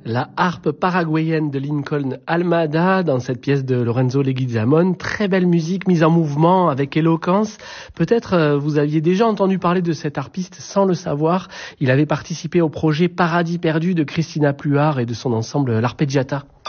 La harpe paraguayenne de Lincoln Almada dans cette pièce de Lorenzo Leguizamon. Très belle musique mise en mouvement avec éloquence. Peut-être vous aviez déjà entendu parler de cet harpiste sans le savoir. Il avait participé au projet Paradis perdu de Christina Pluart et de son ensemble L'Arpeggiata.